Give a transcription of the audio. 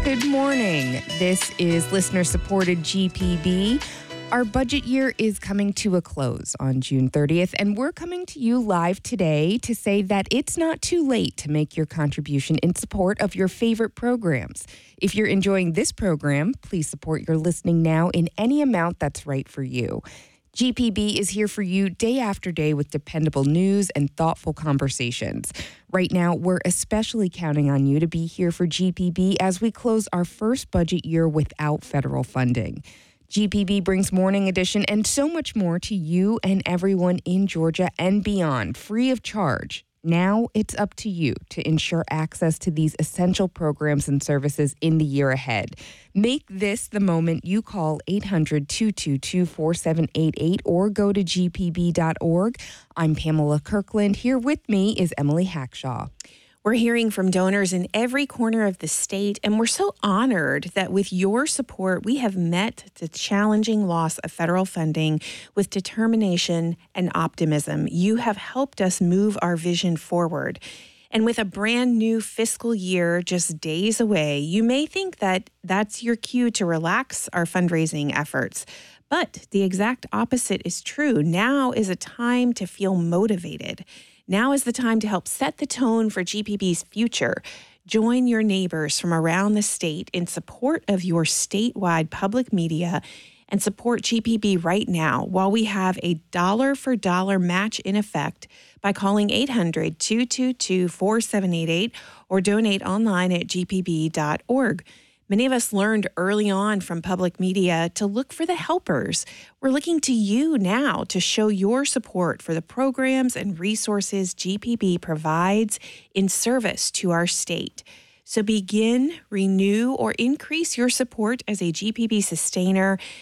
Good morning. This is listener-supported GPB. Our budget year is coming to a close on June 30th, and we're coming to you live today to say that it's not too late to make your contribution in support of your favorite programs. If you're enjoying this program, please support your listening now in any amount that's right for you. GPB is here for you day after day with dependable news and thoughtful conversations. Right now, we're especially counting on you to be here for GPB as we close our first budget year without federal funding. GPB brings Morning Edition and so much more to you and everyone in Georgia and beyond, free of charge. Now it's up to you to ensure access to these essential programs and services in the year ahead. Make this the moment you call 800-222-4788 or go to gpb.org. I'm Pamela Kirkland. Here with me is Emily Hackshaw. We're hearing from donors in every corner of the state, and we're so honored that with your support, we have met the challenging loss of federal funding with determination and optimism. You have helped us move our vision forward. And with a brand new fiscal year just days away, you may think that that's your cue to relax our fundraising efforts. But the exact opposite is true. Now is a time to feel motivated. Now is the time to help set the tone for GPB's future. Join your neighbors from around the state in support of your statewide public media and support GPB right now while we have a dollar-for-dollar match in effect by calling 800-222-4788 or donate online at gpb.org. Many of us learned early on from public media to look for the helpers. We're looking to you now to show your support for the programs and resources GPB provides in service to our state. So begin, renew, or increase your support as a GPB sustainer